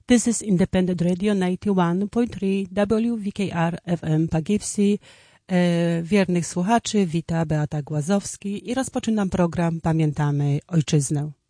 This is Independent Radio 91.3 WVKR FM Pagivsi. Wiernych słuchaczy wita Beata Głazowski i rozpoczynam program Pamiętamy Ojczyznę.